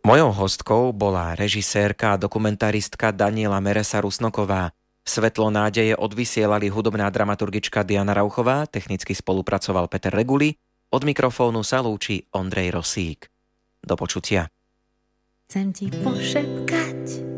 Mojou hostkou bola režisérka a dokumentaristka Daniela Meresa Rusnoková. Svetlo nádeje odvysielali hudobná dramaturgička Diana Rauchová, technicky spolupracoval Peter Reguli, od mikrofónu sa lúči Ondrej Rosík. Do počutia. Chcem ti pošepkať